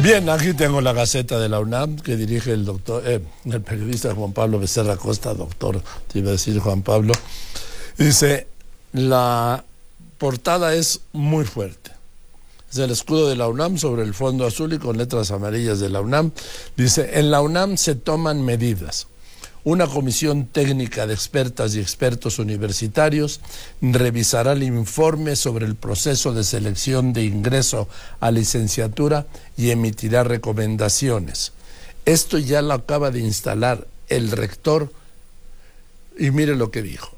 Bien, aquí tengo la Gaceta de la UNAM que dirige el periodista Juan Pablo Becerra Costa, doctor, te iba a decir Juan Pablo. Dice, la portada es muy fuerte. Es el escudo de la UNAM sobre el fondo azul y con letras amarillas de la UNAM. Dice, en la UNAM se toman medidas. Una comisión técnica de expertas y expertos universitarios revisará el informe sobre el proceso de selección de ingreso a licenciatura y emitirá recomendaciones. Esto ya lo acaba de instalar el rector y mire lo que dijo.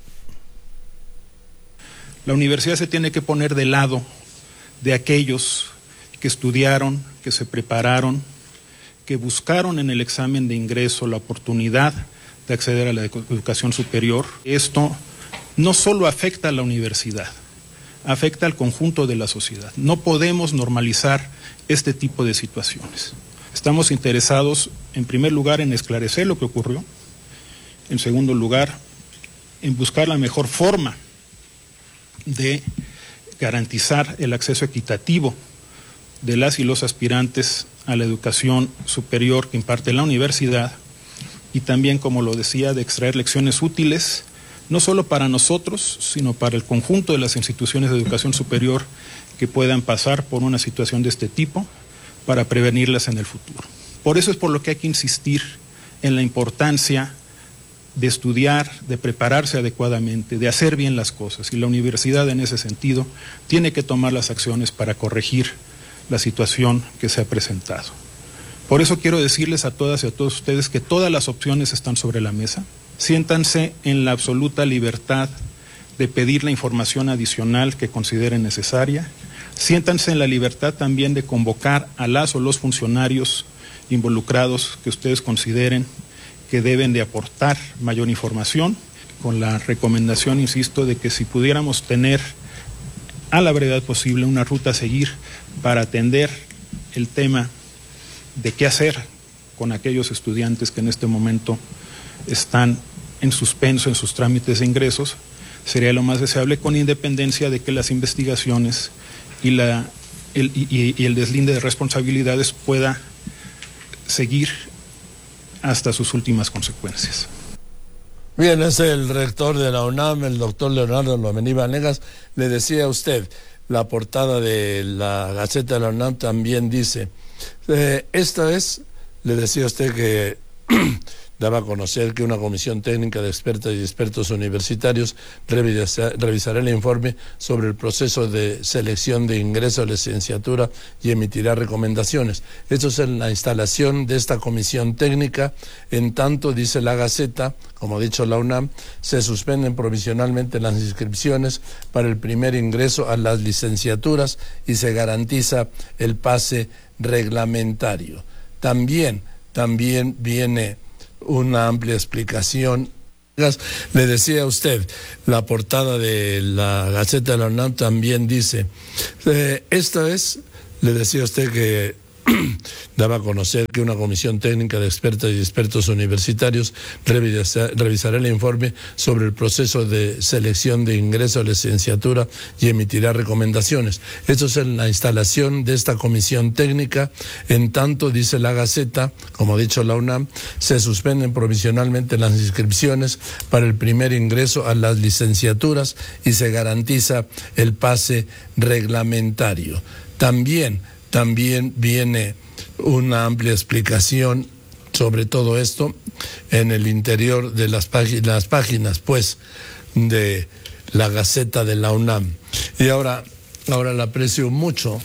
La universidad se tiene que poner del lado de aquellos que estudiaron, que se prepararon, que buscaron en el examen de ingreso la oportunidad de acceder a la educación superior. Esto no solo afecta a la universidad, afecta al conjunto de la sociedad. No podemos normalizar este tipo de situaciones. Estamos interesados, en primer lugar, en esclarecer lo que ocurrió, en segundo lugar, en buscar la mejor forma de garantizar el acceso equitativo de las y los aspirantes a la educación superior que imparte la universidad y también, como lo decía, de extraer lecciones útiles, no solo para nosotros, sino para el conjunto de las instituciones de educación superior que puedan pasar por una situación de este tipo para prevenirlas en el futuro. Por eso es por lo que hay que insistir en la importancia de estudiar, de prepararse adecuadamente, de hacer bien las cosas. Y la universidad en ese sentido tiene que tomar las acciones para corregir la situación que se ha presentado. Por eso quiero decirles a todas y a todos ustedes que todas las opciones están sobre la mesa. Siéntanse en la absoluta libertad de pedir la información adicional que consideren necesaria. Siéntanse en la libertad también de convocar a las o los funcionarios involucrados que ustedes consideren que deben de aportar mayor información, con la recomendación, insisto, de que si pudiéramos tener a la brevedad posible una ruta a seguir para atender el tema de qué hacer con aquellos estudiantes que en este momento están en suspenso en sus trámites de ingresos, sería lo más deseable, con independencia de que las investigaciones y el deslinde de responsabilidades pueda seguir hasta sus últimas consecuencias. Bien, es el rector de la UNAM, el doctor Leonardo Lomelí Vanegas. Le decía a usted, la portada de la Gaceta de la UNAM también dice, esta vez, le decía a usted que daba a conocer que una comisión técnica de expertas y expertos universitarios revisará el informe sobre el proceso de selección de ingreso a la licenciatura y emitirá recomendaciones. Esto es en la instalación de esta comisión técnica. En tanto, dice la Gaceta, como ha dicho la UNAM, se suspenden provisionalmente las inscripciones para el primer ingreso a las licenciaturas y se garantiza el pase reglamentario. También viene una amplia explicación. Le decía a usted, la portada de la Gaceta de la UNAM también dice, esta vez, le decía a usted que daba a conocer que una comisión técnica de expertas y expertos universitarios revisará el informe sobre el proceso de selección de ingreso a la licenciatura y emitirá recomendaciones. Esto es en la instalación de esta comisión técnica. En tanto, dice la Gaceta, como ha dicho la UNAM, se suspenden provisionalmente las inscripciones para el primer ingreso a las licenciaturas y se garantiza el pase reglamentario. También viene una amplia explicación sobre todo esto en el interior de las páginas pues de la Gaceta de la UNAM. Y ahora le aprecio mucho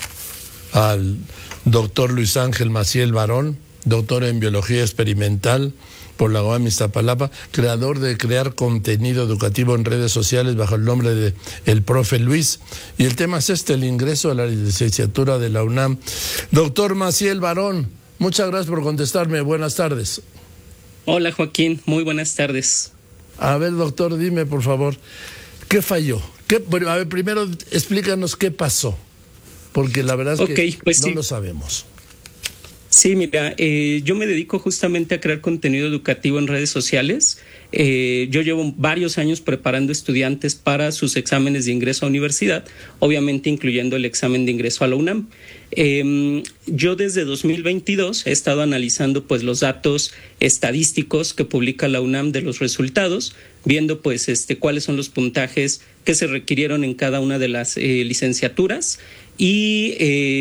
al doctor Luis Ángel Maciel Barón, doctor en Biología Experimental por la UAM Iztapalapa, creador de Crear Contenido Educativo en Redes Sociales bajo el nombre de El Profe Luis. Y el tema es el ingreso a la licenciatura de la UNAM. Doctor Maciel Barón, muchas gracias por contestarme. Buenas tardes. Hola Joaquín, muy buenas tardes. A ver, doctor, dime por favor, ¿qué falló? A ver, primero explícanos qué pasó, porque la verdad es que pues no lo sabemos. Sí, mira, yo me dedico justamente a crear contenido educativo en redes sociales. Yo llevo varios años preparando estudiantes para sus exámenes de ingreso a universidad, obviamente incluyendo el examen de ingreso a la UNAM. Yo desde 2022 he estado analizando pues los datos estadísticos que publica la UNAM de los resultados, viendo pues cuáles son los puntajes que se requirieron en cada una de las licenciaturas y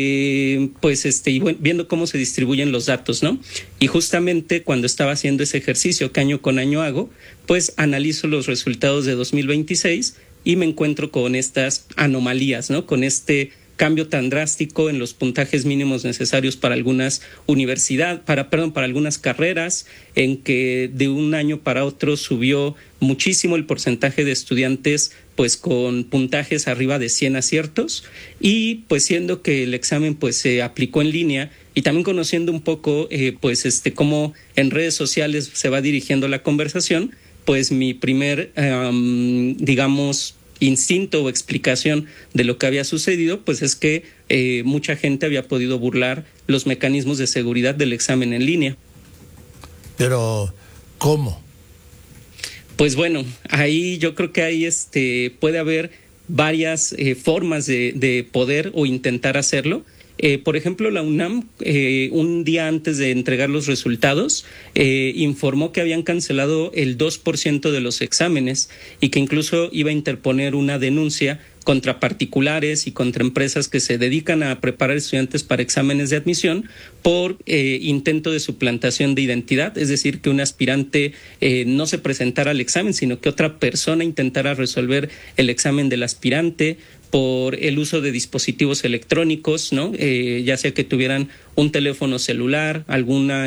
viendo cómo se distribuyen los datos, ¿no? Y justamente cuando estaba haciendo ese ejercicio que año con año hago, pues analizo los resultados de 2026 y me encuentro con estas anomalías, ¿no? Con este cambio tan drástico en los puntajes mínimos necesarios para algunas para algunas carreras, en que de un año para otro subió muchísimo el porcentaje de estudiantes pues con puntajes arriba de 100 aciertos, y pues siendo que el examen pues se aplicó en línea, y también conociendo un poco cómo en redes sociales se va dirigiendo la conversación, pues mi primer instinto o explicación de lo que había sucedido, pues es que mucha gente había podido burlar los mecanismos de seguridad del examen en línea. Pero, ¿cómo? Pues bueno, ahí yo creo que ahí puede haber varias formas de poder o intentar hacerlo. Por ejemplo, la UNAM, un día antes de entregar los resultados, informó que habían cancelado el 2% de los exámenes y que incluso iba a interponer una denuncia contra particulares y contra empresas que se dedican a preparar estudiantes para exámenes de admisión por intento de suplantación de identidad, es decir, que un aspirante no se presentara al examen, sino que otra persona intentara resolver el examen del aspirante, por el uso de dispositivos electrónicos, ¿no? Ya sea que tuvieran un teléfono celular, alguna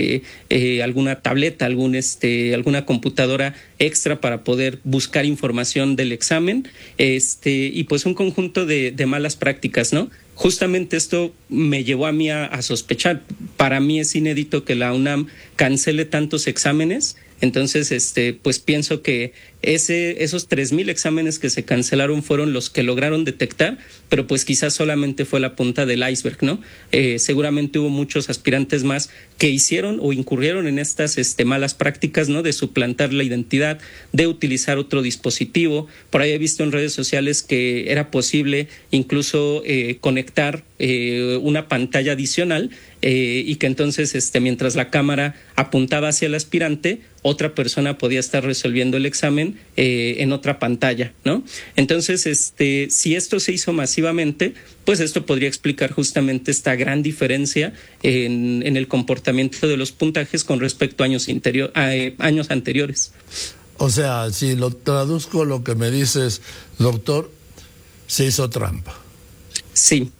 tableta, alguna computadora extra para poder buscar información del examen, y pues un conjunto de malas prácticas, ¿no? Justamente esto me llevó a mí a sospechar. Para mí es inédito que la UNAM cancele tantos exámenes. Entonces, pues pienso que esos 3,000 exámenes que se cancelaron fueron los que lograron detectar, pero pues quizás solamente fue la punta del iceberg, ¿no? Seguramente hubo muchos aspirantes más que hicieron o incurrieron en estas malas prácticas, ¿no? De suplantar la identidad, de utilizar otro dispositivo. Por ahí he visto en redes sociales que era posible incluso conectar una pantalla adicional, y que entonces mientras la cámara apuntaba hacia el aspirante, otra persona podía estar resolviendo el examen en otra pantalla, ¿no? Entonces, si esto se hizo masivamente, pues esto podría explicar justamente esta gran diferencia en el comportamiento de los puntajes con respecto a años anteriores. O sea, si lo traduzco lo que me dices, doctor, se hizo trampa. Sí.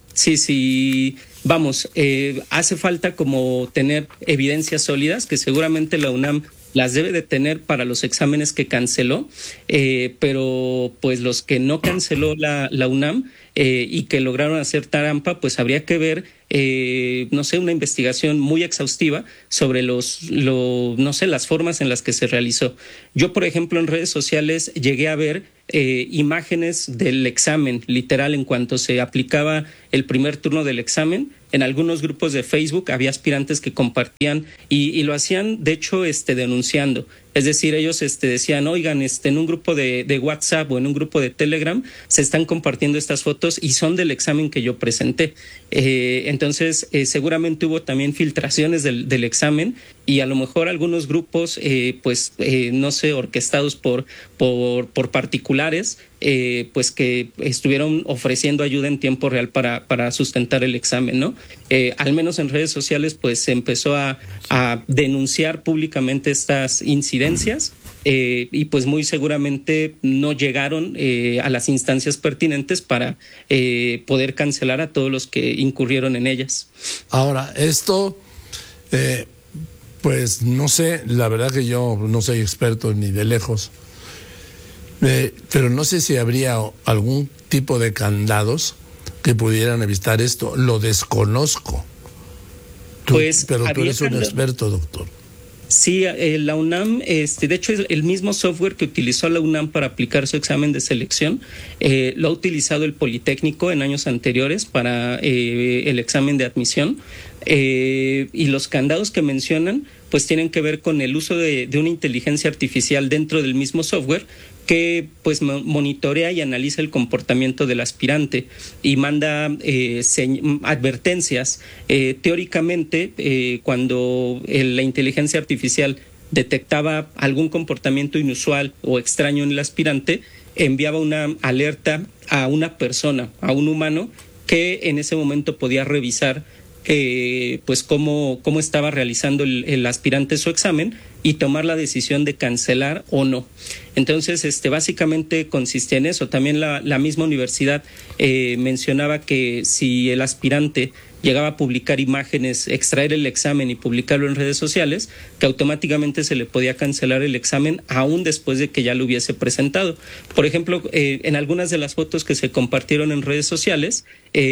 Vamos, hace falta como tener evidencias sólidas, que seguramente la UNAM las debe de tener para los exámenes que canceló, pero pues los que no canceló la UNAM y que lograron hacer trampa, pues habría que ver, una investigación muy exhaustiva sobre las formas en las que se realizó. Yo, por ejemplo, en redes sociales llegué a ver imágenes del examen, literal, en cuanto se aplicaba el primer turno del examen. En algunos grupos de Facebook había aspirantes que compartían y lo hacían, de hecho, denunciando. Es decir, ellos decían, oigan, en un grupo de WhatsApp o en un grupo de Telegram se están compartiendo estas fotos y son del examen que yo presenté. Entonces, seguramente hubo también filtraciones del examen, y a lo mejor algunos grupos, orquestados por particulares, pues que estuvieron ofreciendo ayuda en tiempo real para sustentar el examen, ¿no? Al menos en redes sociales, pues se empezó a denunciar públicamente estas incidencias, y pues muy seguramente no llegaron a las instancias pertinentes para poder cancelar a todos los que incurrieron en ellas. Ahora, esto, pues no sé, la verdad que yo no soy experto ni de lejos, pero no sé si habría algún tipo de candados que pudieran evitar esto. Lo desconozco. Pero tú eres un experto, doctor. Sí, la UNAM, de hecho, el mismo software que utilizó la UNAM para aplicar su examen de selección, lo ha utilizado el Politécnico en años anteriores para el examen de admisión. Y los candados que mencionan pues tienen que ver con el uso de una inteligencia artificial dentro del mismo software que pues monitorea y analiza el comportamiento del aspirante y manda advertencias. Teóricamente, cuando la inteligencia artificial detectaba algún comportamiento inusual o extraño en el aspirante, enviaba una alerta a una persona, a un humano, que en ese momento podía revisar pues cómo estaba realizando el aspirante su examen y tomar la decisión de cancelar o no. Entonces, básicamente consistía en eso. También la misma universidad mencionaba que si el aspirante llegaba a publicar imágenes, extraer el examen y publicarlo en redes sociales, que automáticamente se le podía cancelar el examen aún después de que ya lo hubiese presentado. Por ejemplo, en algunas de las fotos que se compartieron en redes sociales,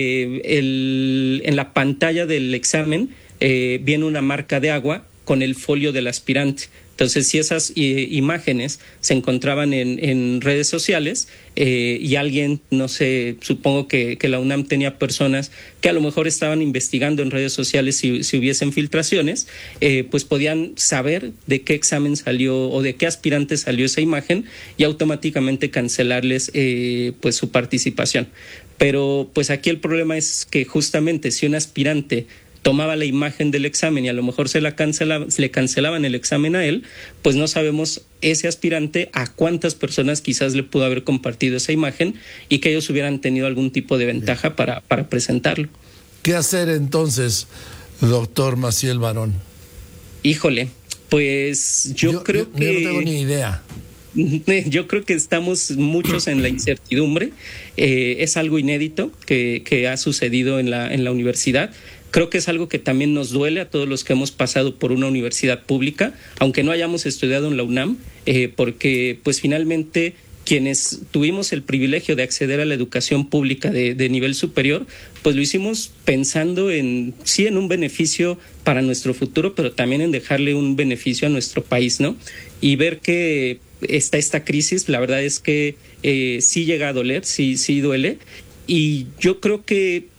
en la pantalla del examen viene una marca de agua con el folio del aspirante. Entonces, si esas imágenes se encontraban en redes sociales y alguien, no sé, supongo que la UNAM tenía personas que a lo mejor estaban investigando en redes sociales si hubiesen filtraciones, pues podían saber de qué examen salió o de qué aspirante salió esa imagen y automáticamente cancelarles pues su participación. Pero pues aquí el problema es que justamente si un aspirante tomaba la imagen del examen y a lo mejor le cancelaban el examen a él, pues no sabemos ese aspirante a cuántas personas quizás le pudo haber compartido esa imagen y que ellos hubieran tenido algún tipo de ventaja para presentarlo. ¿Qué hacer entonces, doctor Maciel Barón? Híjole, pues yo creo que... Yo no tengo ni idea. Yo creo que estamos muchos en la incertidumbre. Es algo inédito que ha sucedido en la universidad. Creo que es algo que también nos duele a todos los que hemos pasado por una universidad pública, aunque no hayamos estudiado en la UNAM, porque pues finalmente quienes tuvimos el privilegio de acceder a la educación pública de nivel superior, pues lo hicimos pensando en un beneficio para nuestro futuro, pero también en dejarle un beneficio a nuestro país, ¿no? Y ver que está esta crisis, la verdad es que sí llega a doler, sí duele, y yo creo que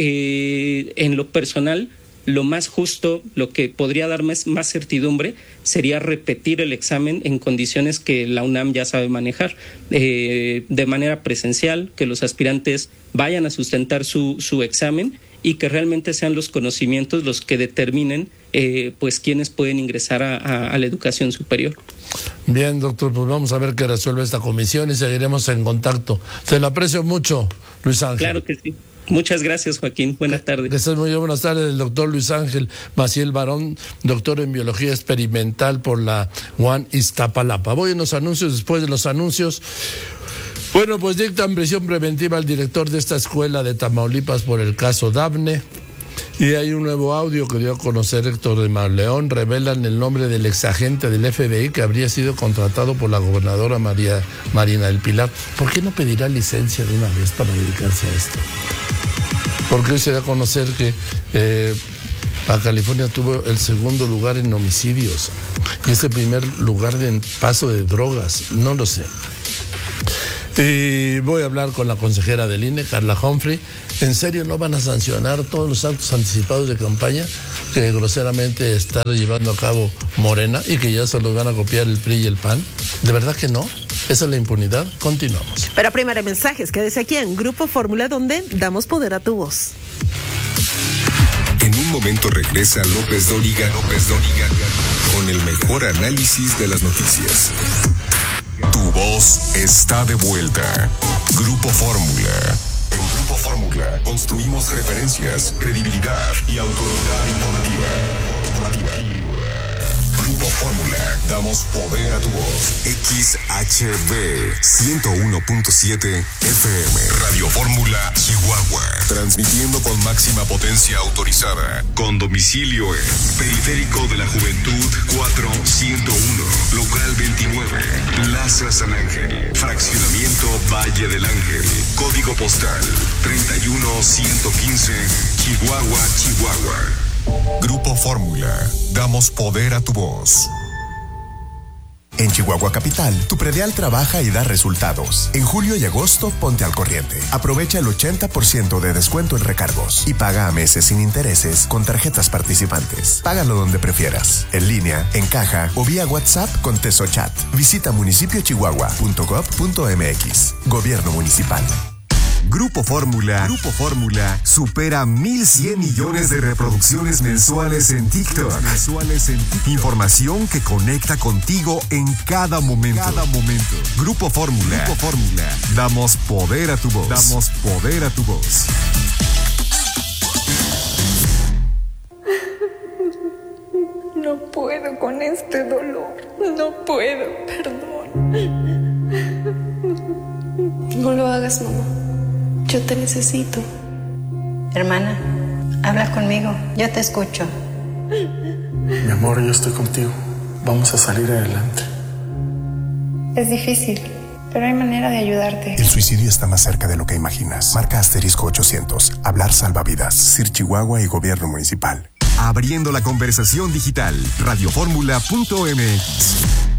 en lo personal, lo más justo, lo que podría dar más certidumbre, sería repetir el examen en condiciones que la UNAM ya sabe manejar, de manera presencial, que los aspirantes vayan a sustentar su examen y que realmente sean los conocimientos los que determinen pues quiénes pueden ingresar a la educación superior. Bien, doctor, pues vamos a ver qué resuelve esta comisión y seguiremos en contacto. Se lo aprecio mucho, Luis Ángel. Claro que sí. Muchas gracias, Joaquín. Buenas tardes. Que estés muy bien. Buenas tardes, el doctor Luis Ángel Maciel Barón, doctor en Biología Experimental por la UAM Iztapalapa. Voy en los anuncios, después de los anuncios. Bueno, pues dictan prisión preventiva al director de esta escuela de Tamaulipas por el caso Dafne. Y hay un nuevo audio que dio a conocer Héctor de Marleón. Revelan el nombre del exagente del FBI que habría sido contratado por la gobernadora Marina del Pilar. ¿Por qué no pedirá licencia de una vez para dedicarse a esto? Porque hoy se da a conocer que Baja California tuvo el segundo lugar en homicidios y es el primer lugar en paso de drogas. No lo sé. Y voy a hablar con la consejera del INE, Carla Humphrey. ¿En serio no van a sancionar todos los actos anticipados de campaña que groseramente está llevando a cabo Morena y que ya se los van a copiar el PRI y el PAN? ¿De verdad que no? ¿Esa es la impunidad? Continuamos. Pero primero hay mensajes. Quédese aquí en Grupo Fórmula, donde damos poder a tu voz. En un momento regresa López Dóriga con el mejor análisis de las noticias. Tu voz está de vuelta. Grupo Fórmula. En Grupo Fórmula construimos referencias, credibilidad y autoridad informativa. Grupo Fórmula, damos poder a tu voz. XHB 101.7 FM. Radio Fórmula, Chihuahua. Transmitiendo con máxima potencia autorizada. Con domicilio en Periférico de la Juventud 4101. Local 29. Plaza San Ángel. Fraccionamiento Valle del Ángel. Código postal 31115. Chihuahua. Grupo Fórmula, damos poder a tu voz. En Chihuahua Capital, tu predial trabaja y da resultados. En julio y agosto, ponte al corriente. Aprovecha el 80% de descuento en recargos y paga a meses sin intereses con tarjetas participantes. Págalo donde prefieras, en línea, en caja o vía WhatsApp con TesoChat. Visita municipiochihuahua.gov.mx. Gobierno Municipal. Grupo Fórmula supera 1,100 millones de reproducciones mensuales en TikTok. Información que conecta contigo en cada momento. Grupo Fórmula. Damos poder a tu voz. No puedo con este dolor. No puedo, perdón. No lo hagas, mamá. Yo te necesito. Hermana, habla conmigo. Yo te escucho. Mi amor, yo estoy contigo. Vamos a salir adelante. Es difícil, pero hay manera de ayudarte. El suicidio está más cerca de lo que imaginas. Marca *800. Hablar salva vidas. CIR Chihuahua y Gobierno Municipal. Abriendo la conversación digital. Radioformula.mx.